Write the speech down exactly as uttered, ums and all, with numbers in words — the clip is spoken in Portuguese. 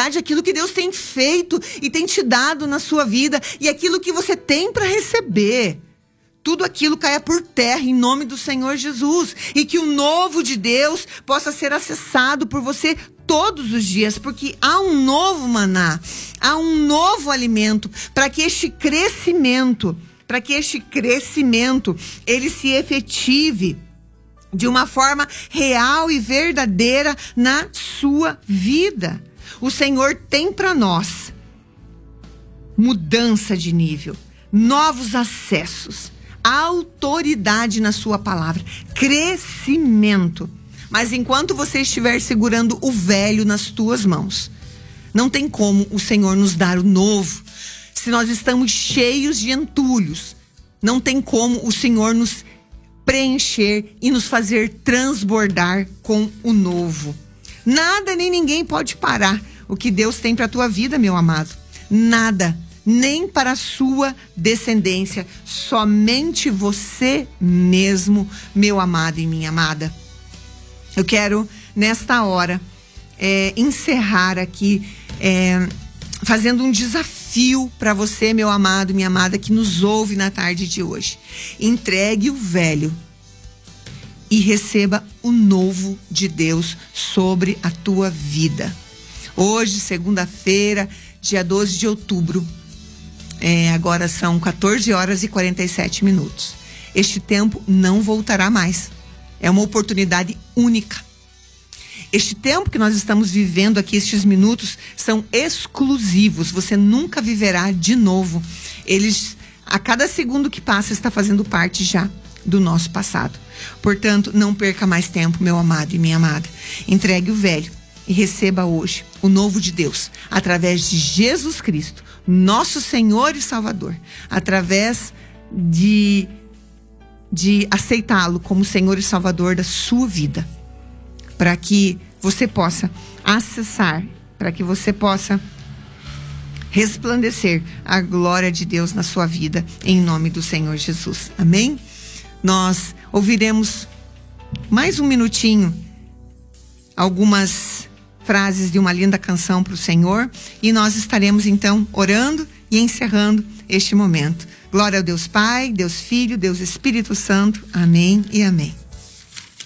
verdade aquilo que Deus tem feito e tem te dado na sua vida e aquilo que você tem para receber. Tudo aquilo caia por terra em nome do Senhor Jesus. E que o novo de Deus possa ser acessado por você todos os dias. Porque há um novo maná, há um novo alimento para que este crescimento, para que este crescimento, ele se efetive de uma forma real e verdadeira na sua vida. O Senhor tem para nós mudança de nível, novos acessos, autoridade na sua palavra, crescimento. Mas enquanto você estiver segurando o velho nas tuas mãos, não tem como o Senhor nos dar o novo. Se nós estamos cheios de entulhos, não tem como o Senhor nos preencher e nos fazer transbordar com o novo. Nada nem ninguém pode parar o que Deus tem para a tua vida, meu amado. Nada. Nem para a sua descendência, somente você mesmo, meu amado e minha amada. Eu quero, nesta hora, é, encerrar aqui, é, fazendo um desafio para você, meu amado e minha amada, que nos ouve na tarde de hoje. Entregue o velho e receba o novo de Deus sobre a tua vida. Hoje, segunda-feira, dia doze de outubro, É, agora são quatorze horas e quarenta e sete minutos. Este tempo não voltará mais. É uma oportunidade única. Este tempo que nós estamos vivendo aqui, estes minutos, são exclusivos. Você nunca viverá de novo. Eles, a cada segundo que passa, está fazendo parte já do nosso passado. Portanto, não perca mais tempo, meu amado e minha amada. Entregue o velho e receba hoje o novo de Deus, através de Jesus Cristo, nosso Senhor e Salvador, através de, de aceitá-lo como Senhor e Salvador da sua vida, para que você possa acessar, para que você possa resplandecer a glória de Deus na sua vida, em nome do Senhor Jesus. Amém? Nós ouviremos mais um minutinho algumas frases de uma linda canção para o Senhor e nós estaremos então orando e encerrando este momento. Glória ao Deus Pai, Deus Filho, Deus Espírito Santo. Amém e amém.